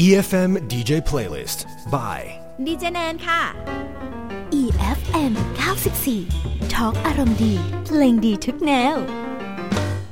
EFM DJ Playlist by ดีเจแนนค่ะ EFM 94 ทอล์กอารมณ์ดีเพลงดีทุกแนว